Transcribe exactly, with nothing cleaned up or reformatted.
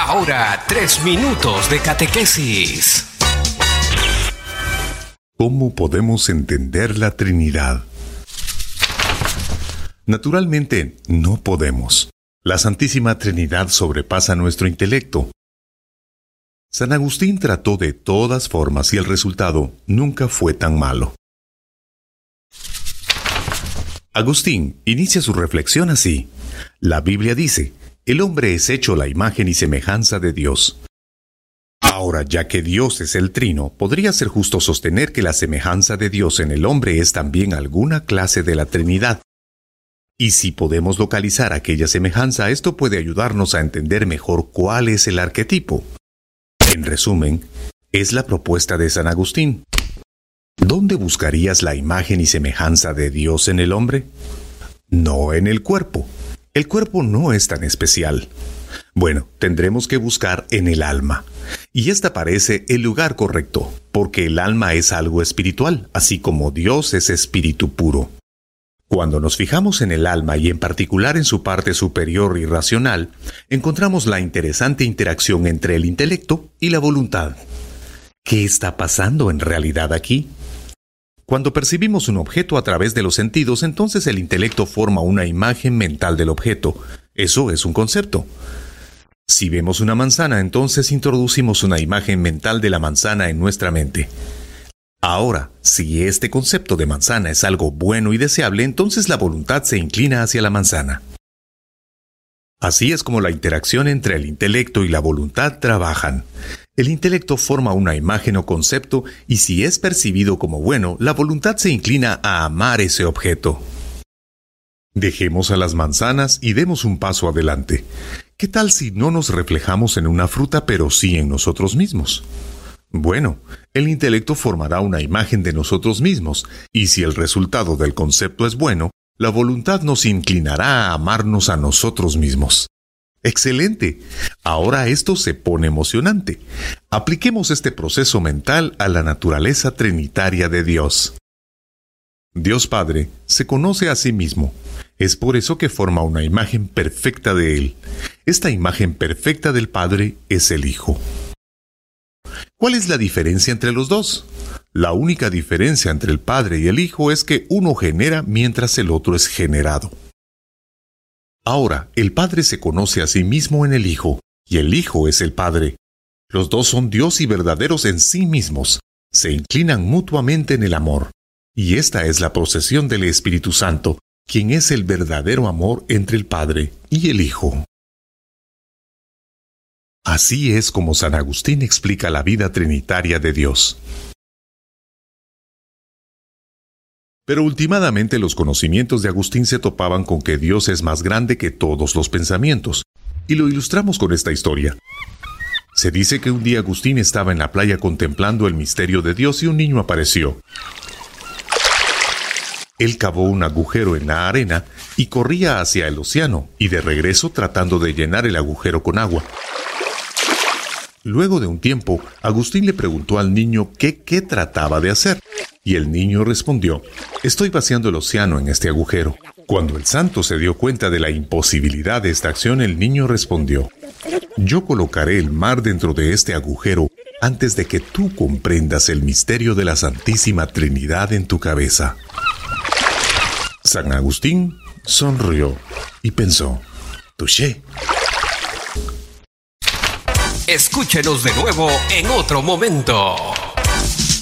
Ahora, tres minutos de catequesis. ¿Cómo podemos entender la Trinidad? Naturalmente, no podemos. La Santísima Trinidad sobrepasa nuestro intelecto. San Agustín trató de todas formas y el resultado nunca fue tan malo. Agustín inicia su reflexión así. La Biblia dice, el hombre es hecho la imagen y semejanza de Dios. Ahora, ya que Dios es el Trino, podría ser justo sostener que la semejanza de Dios en el hombre es también alguna clase de la Trinidad. Y si podemos localizar aquella semejanza, esto puede ayudarnos a entender mejor cuál es el arquetipo. En resumen, es la propuesta de San Agustín. ¿Dónde buscarías la imagen y semejanza de Dios en el hombre? No en el cuerpo. El cuerpo no es tan especial. Bueno, tendremos que buscar en el alma. Y esta parece el lugar correcto, porque el alma es algo espiritual, así como Dios es espíritu puro. Cuando nos fijamos en el alma y en particular en su parte superior y racional, encontramos la interesante interacción entre el intelecto y la voluntad. ¿Qué está pasando en realidad aquí? Cuando percibimos un objeto a través de los sentidos, entonces el intelecto forma una imagen mental del objeto. Eso es un concepto. Si vemos una manzana, entonces introducimos una imagen mental de la manzana en nuestra mente. Ahora, si este concepto de manzana es algo bueno y deseable, entonces la voluntad se inclina hacia la manzana. Así es como la interacción entre el intelecto y la voluntad trabajan. El intelecto forma una imagen o concepto y si es percibido como bueno, la voluntad se inclina a amar ese objeto. Dejemos a las manzanas y demos un paso adelante. ¿Qué tal si no nos reflejamos en una fruta, pero sí en nosotros mismos? Bueno, el intelecto formará una imagen de nosotros mismos, y si el resultado del concepto es bueno, la voluntad nos inclinará a amarnos a nosotros mismos. ¡Excelente! Ahora esto se pone emocionante. Apliquemos este proceso mental a la naturaleza trinitaria de Dios. Dios Padre se conoce a sí mismo. Es por eso que forma una imagen perfecta de Él. Esta imagen perfecta del Padre es el Hijo. ¿Cuál es la diferencia entre los dos? La única diferencia entre el Padre y el Hijo es que uno genera mientras el otro es generado. Ahora, el Padre se conoce a sí mismo en el Hijo, y el Hijo es el Padre. Los dos son Dios y verdaderos en sí mismos. Se inclinan mutuamente en el amor. Y esta es la procesión del Espíritu Santo, quien es el verdadero amor entre el Padre y el Hijo. Así es como San Agustín explica la vida trinitaria de Dios. Pero últimamente los conocimientos de Agustín se topaban con que Dios es más grande que todos los pensamientos, y lo ilustramos con esta historia. Se dice que un día Agustín estaba en la playa contemplando el misterio de Dios y un niño apareció. Él cavó un agujero en la arena y corría hacia el océano, y de regreso tratando de llenar el agujero con agua. Luego de un tiempo, Agustín le preguntó al niño qué, qué trataba de hacer, y el niño respondió, «Estoy vaciando el océano en este agujero». Cuando el santo se dio cuenta de la imposibilidad de esta acción, el niño respondió, «Yo colocaré el mar dentro de este agujero antes de que tú comprendas el misterio de la Santísima Trinidad en tu cabeza». San Agustín sonrió y pensó, «Touché». Escúchenos de nuevo en otro momento.